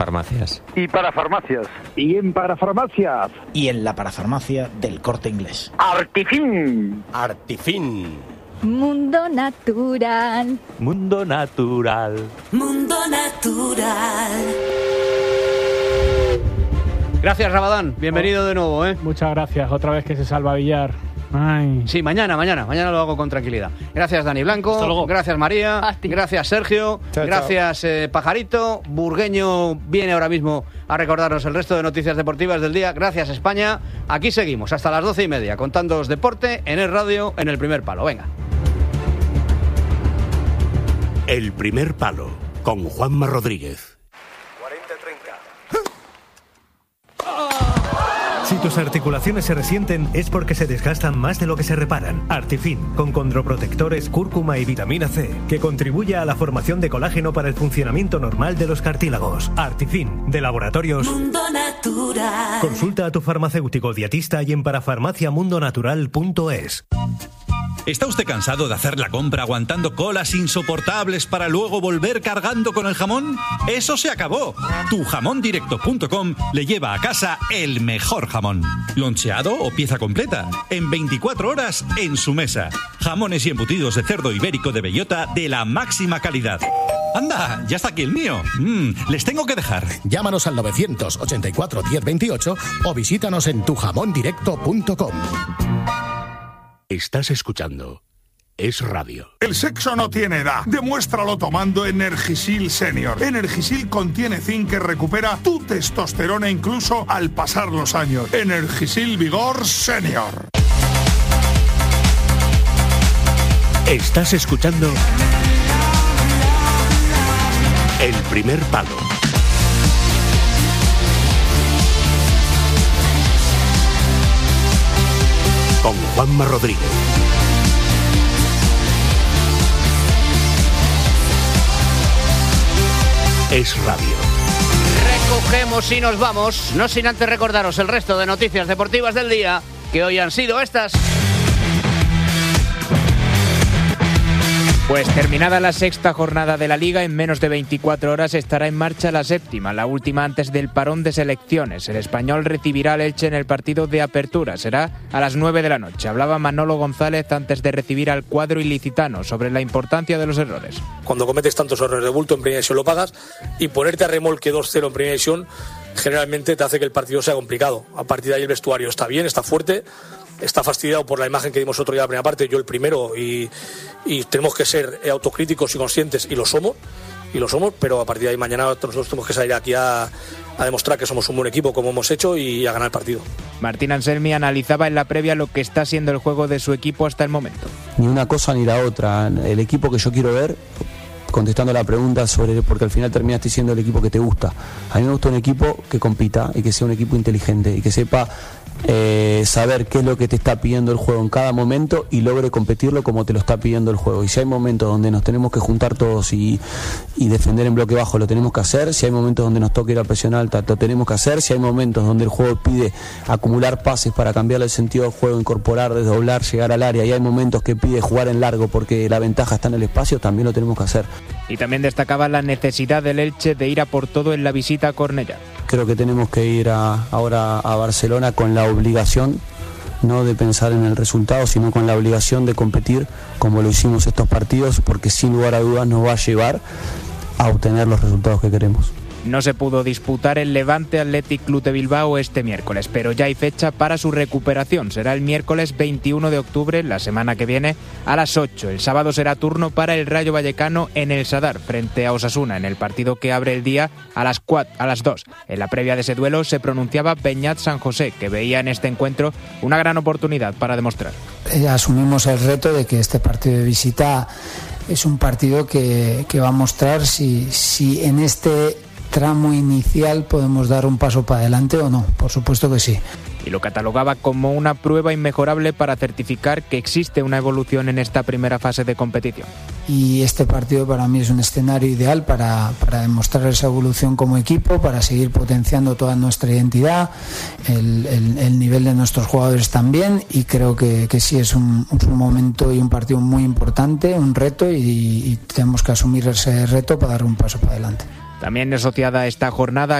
Farmacias. Y para farmacias. Y en parafarmacias. Y en la parafarmacia del Corte Inglés. Artifin. Artifin. Mundo natural. Mundo natural. Mundo natural. Gracias, Rabadán. Bienvenido de nuevo, ¿eh? Muchas gracias. Otra vez que se salva Villar. Ay. Sí, mañana lo hago con tranquilidad. Gracias, Dani Blanco. Gracias, María. Gracias, Sergio. Gracias, Pajarito. Burgueño viene ahora mismo a recordarnos el resto de noticias deportivas del día. Gracias, España. Aquí seguimos hasta las 12:30 contándoos deporte en el radio en El Primer Palo. Venga. El Primer Palo con Juanma Rodríguez. 40-30. Si tus articulaciones se resienten es porque se desgastan más de lo que se reparan. Artifin, con condroprotectores, cúrcuma y vitamina C, que contribuye a la formación de colágeno para el funcionamiento normal de los cartílagos. Artifin, de Laboratorios Mundo Natural. Consulta a tu farmacéutico dietista y en parafarmaciamundonatural.es. ¿Está usted cansado de hacer la compra aguantando colas insoportables para luego volver cargando con el jamón? ¡Eso se acabó! Tujamondirecto.com le lleva a casa el mejor jamón. Loncheado o pieza completa. En 24 horas en su mesa. Jamones y embutidos de cerdo ibérico de bellota de la máxima calidad. ¡Anda! Ya está aquí el mío. Les tengo que dejar. Llámanos al 984 1028 o visítanos en tujamondirecto.com. Estás escuchando Es Radio. El sexo no tiene edad. Demuéstralo tomando Energisil Senior. Energisil contiene zinc que recupera tu testosterona incluso al pasar los años. Energisil Vigor Senior. Estás escuchando El Primer Palo. Con Juanma Rodríguez. Es Radio. Recogemos y nos vamos, no sin antes recordaros el resto de noticias deportivas del día, que hoy han sido estas. Pues terminada la sexta jornada de la Liga, en menos de 24 horas estará en marcha la séptima, la última antes del parón de selecciones. El Español recibirá al Elche en el partido de apertura, será a las 9 de la noche. Hablaba Manolo González antes de recibir al cuadro ilicitano sobre la importancia de los errores. Cuando cometes tantos errores de bulto en primera división lo pagas, y ponerte a remolque 2-0 en primera división generalmente te hace que el partido sea complicado. A partir de ahí el vestuario está bien, está fuerte. Está fastidiado por la imagen que dimos otro día en la primera parte, yo el primero, y tenemos que ser autocríticos y conscientes, y lo somos, pero a partir de ahí mañana nosotros tenemos que salir aquí a demostrar que somos un buen equipo como hemos hecho y a ganar el partido. Martín Anselmi analizaba en la previa lo que está siendo el juego de su equipo hasta el momento. Ni una cosa ni la otra, el equipo que yo quiero ver, contestando la pregunta sobre, porque al final terminaste siendo el equipo que te gusta. A mí me gusta un equipo que compita y que sea un equipo inteligente y que sepa saber qué es lo que te está pidiendo el juego en cada momento y logre competirlo como te lo está pidiendo el juego. Y si hay momentos donde nos tenemos que juntar todos y defender en bloque bajo, lo tenemos que hacer. Si hay momentos donde nos toca ir a presión alta, lo tenemos que hacer. Si hay momentos donde el juego pide acumular pases para cambiar el sentido del juego, incorporar, desdoblar, llegar al área, y hay momentos que pide jugar en largo porque la ventaja está en el espacio, también lo tenemos que hacer. Y también destacaba la necesidad del Elche de ir a por todo en la visita a Cornellá. Creo que tenemos que ir ahora a Barcelona con la obligación, no de pensar en el resultado, sino con la obligación de competir como lo hicimos estos partidos, porque sin lugar a dudas nos va a llevar a obtener los resultados que queremos. No se pudo disputar el Levante Athletic Club de Bilbao este miércoles, pero ya hay fecha para su recuperación. Será el miércoles 21 de octubre, la semana que viene, a las 8. El sábado será turno para el Rayo Vallecano en el Sadar, frente a Osasuna, en el partido que abre el día a las 2. En la previa de ese duelo se pronunciaba Beñat San José, que veía en este encuentro una gran oportunidad para demostrar. Asumimos el reto de que este partido de visita es un partido que va a mostrar si en este tramo inicial podemos dar un paso para adelante o no. Por supuesto que sí. Y lo catalogaba como una prueba inmejorable para certificar que existe una evolución en esta primera fase de competición. Y este partido para mí es un escenario ideal para demostrar esa evolución como equipo, para seguir potenciando toda nuestra identidad, el nivel de nuestros jugadores también, y creo que sí es un momento y un partido muy importante, un reto, y tenemos que asumir ese reto para dar un paso para adelante. También asociada a esta jornada